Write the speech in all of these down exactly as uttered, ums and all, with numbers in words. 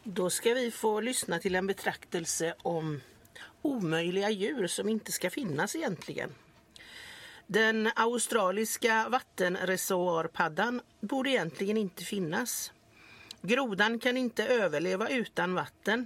Då ska vi få lyssna till en betraktelse om omöjliga djur som inte ska finnas egentligen. Den australiska vattenreservoarpaddan borde egentligen inte finnas. Grodan kan inte överleva utan vatten.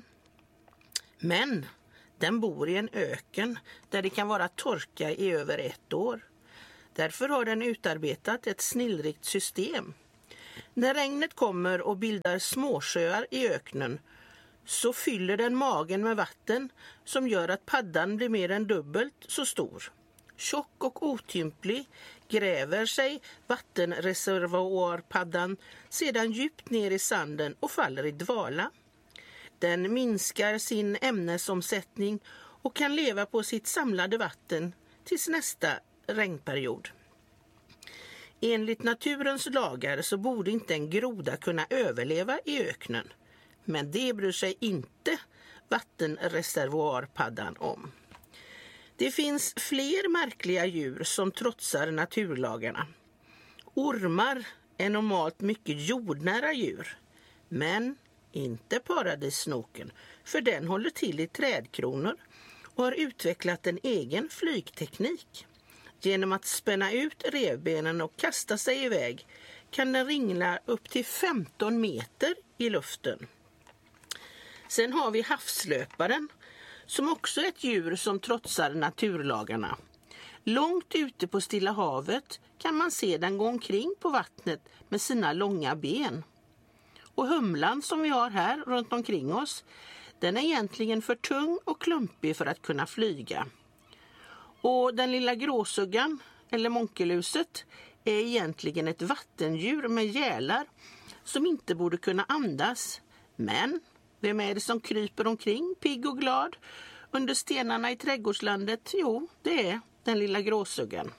Men den bor i en öken där det kan vara torka i över ett år. Därför har den utarbetat ett snillrikt system. När regnet kommer och bildar småsjöar i öknen så fyller den magen med vatten som gör att paddan blir mer än dubbelt så stor. Tjock och otymplig gräver sig vattenreservoarpaddan sedan djupt ner i sanden och faller i dvala. Den minskar sin ämnesomsättning och kan leva på sitt samlade vatten tills nästa regnperiod. Enligt naturens lagar så borde inte en groda kunna överleva i öknen. Men det bryr sig inte vattenreservoarpaddan om. Det finns fler märkliga djur som trotsar naturlagarna. Ormar är normalt mycket jordnära djur. Men inte paradissnoken, för den håller till i trädkronor och har utvecklat en egen flygteknik. Genom att spänna ut revbenen och kasta sig iväg kan den ringla upp till femton meter i luften. Sen har vi havslöparen som också är ett djur som trotsar naturlagarna. Långt ute på Stilla havet kan man se den gå omkring på vattnet med sina långa ben. Och humlan som vi har här runt omkring oss, den är egentligen för tung och klumpig för att kunna flyga. Och den lilla gråsuggan, eller monkeluset, är egentligen ett vattendjur med gälar som inte borde kunna andas. Men vem är det som kryper omkring, pigg och glad, under stenarna i trädgårdslandet? Jo, det är den lilla gråsuggan.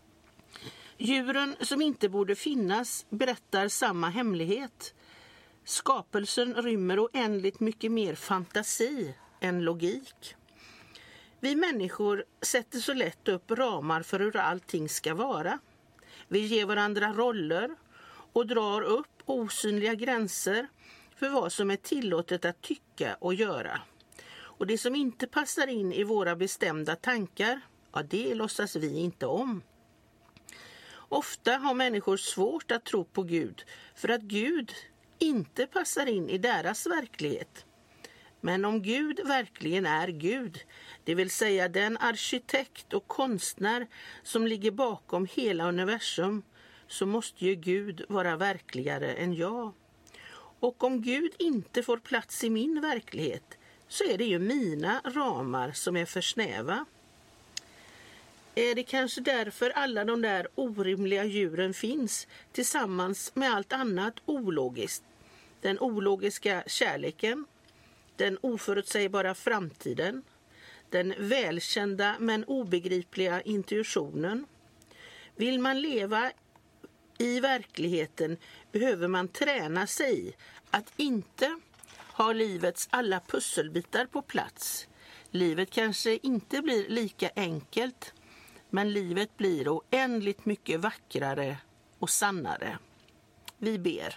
Djuren som inte borde finnas berättar samma hemlighet. Skapelsen rymmer oändligt mycket mer fantasi än logik. Vi människor sätter så lätt upp ramar för hur allting ska vara. Vi ger varandra roller och drar upp osynliga gränser för vad som är tillåtet att tycka och göra. Och det som inte passar in i våra bestämda tankar, ja, det låtsas vi inte om. Ofta har människor svårt att tro på Gud för att Gud inte passar in i deras verklighet. Men om Gud verkligen är Gud, det vill säga den arkitekt och konstnär som ligger bakom hela universum, så måste ju Gud vara verkligare än jag. Och om Gud inte får plats i min verklighet så är det ju mina ramar som är för snäva. Är det kanske därför alla de där orimliga djuren finns tillsammans med allt annat ologiskt? Den ologiska kärleken, den oförutsägbara framtiden, den välkända men obegripliga intuitionen. Vill man leva i verkligheten behöver man träna sig att inte ha livets alla pusselbitar på plats. Livet kanske inte blir lika enkelt, men livet blir oändligt mycket vackrare och sannare. Vi ber.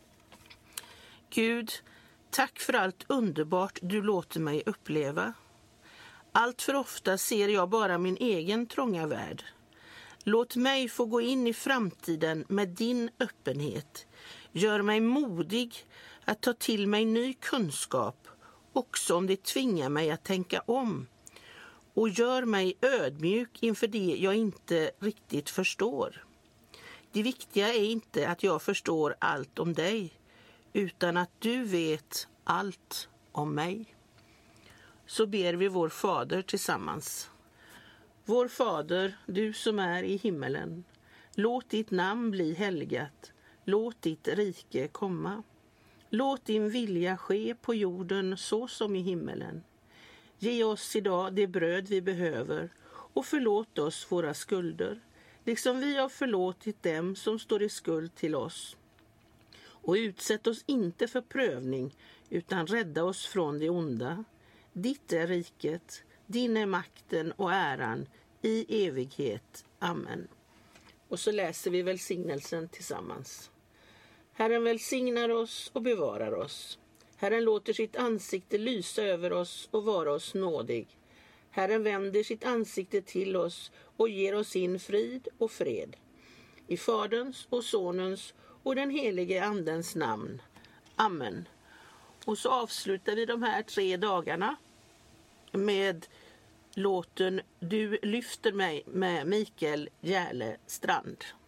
Gud, tack för allt underbart du låter mig uppleva. Allt för ofta ser jag bara min egen trånga värld. Låt mig få gå in i framtiden med din öppenhet. Gör mig modig att ta till mig ny kunskap, också om det tvingar mig att tänka om. Och gör mig ödmjuk inför det jag inte riktigt förstår. Det viktiga är inte att jag förstår allt om dig, utan att du vet allt om mig. Så ber vi vår Fader tillsammans. Vår Fader, du som är i himmelen, låt ditt namn bli helgat, låt ditt rike komma. Låt din vilja ske på jorden så som i himmelen. Ge oss idag det bröd vi behöver och förlåt oss våra skulder, liksom vi har förlåtit dem som står i skuld till oss. Och utsätt oss inte för prövning, utan rädda oss från det onda. Ditt är riket, din är makten och äran i evighet. Amen. Och så läser vi välsignelsen tillsammans. Herren välsignar oss och bevarar oss. Herren låter sitt ansikte lysa över oss och vara oss nådig. Herren vänder sitt ansikte till oss och ger oss sin frid och fred. I Faderns och Sonens och den helige Andens namn. Amen. Och så avslutar vi de här tre dagarna med låten Du lyfter mig med Mikael Järle Strand.